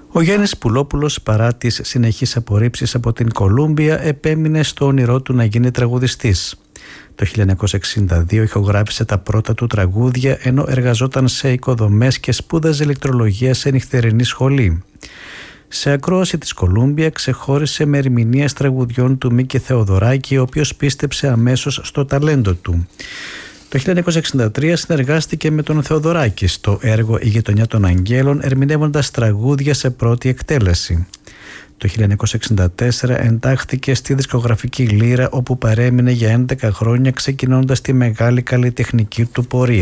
Ο Γιάννης Πουλόπουλος, παρά τις συνεχείς απορρίψεις από την Κολούμπια, επέμεινε στο όνειρό του να γίνει τραγουδιστής. Το 1962 ηχογράφησε τα πρώτα του τραγούδια ενώ εργαζόταν σε οικοδομές και σπούδαζε ηλεκτρολογία σε νυχτερινή σχολή. Σε ακρόαση της Κολούμπια ξεχώρισε με ερμηνείες τραγουδιών του Μίκη Θεοδωράκη, ο οποίος πίστεψε αμέσως στο ταλέντο του. Το 1963 συνεργάστηκε με τον Θεοδωράκη στο έργο «Η γειτονιά των Αγγέλων», ερμηνεύοντας τραγούδια σε πρώτη εκτέλεση. Το 1964 εντάχθηκε στη δισκογραφική Λύρα, όπου παρέμεινε για 11 χρόνια, ξεκινώντας τη μεγάλη καλλιτεχνική του πορεία.